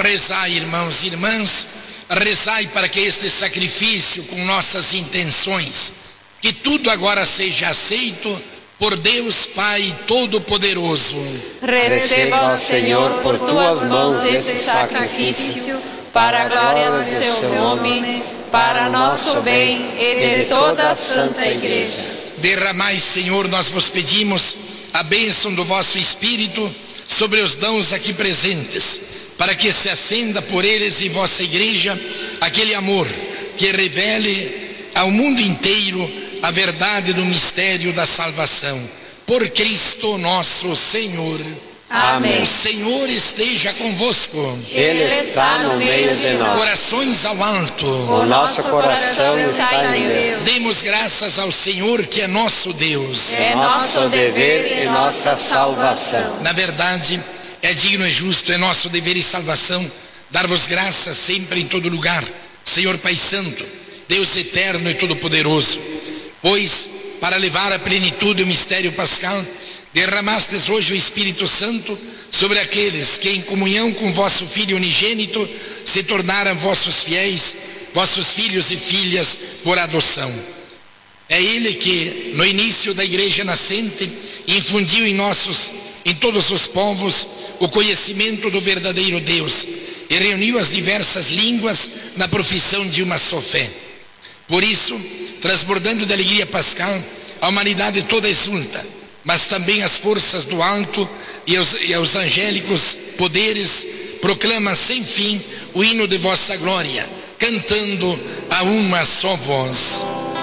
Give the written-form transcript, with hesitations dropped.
Rezai, irmãos e irmãs, rezai para que este sacrifício com nossas intenções, que tudo agora seja aceito por Deus Pai Todo-Poderoso. Receba, ó Senhor, por tuas mãos esse sacrifício, para a glória do seu nome, para nosso bem e de toda a Santa Igreja. Derramai, Senhor, nós vos pedimos a bênção do vosso Espírito sobre os dons aqui presentes, para que se acenda por eles em vossa Igreja aquele amor que revele ao mundo inteiro a verdade do mistério da salvação. Por Cristo nosso Senhor. Amém. O Senhor esteja convosco. Ele está no meio de nós. Corações ao alto. O nosso coração está em Deus. Demos graças ao Senhor, que é nosso Deus. É nosso dever e nossa salvação. Na verdade, é digno e justo, é nosso dever e salvação dar-vos graças sempre em todo lugar, Senhor Pai Santo, Deus eterno e todo-poderoso, pois para levar à plenitude o mistério pascal, derramastes hoje o Espírito Santo sobre aqueles que em comunhão com vosso Filho unigênito se tornaram vossos fiéis, vossos filhos e filhas por adoção. É Ele que no início da Igreja nascente infundiu em todos os povos o conhecimento do verdadeiro Deus e reuniu as diversas línguas na profissão de uma só fé. Por isso, transbordando de alegria pascal, a humanidade toda exulta, mas também as forças do alto e os angélicos poderes proclamam sem fim o hino de vossa glória, cantando a uma só voz.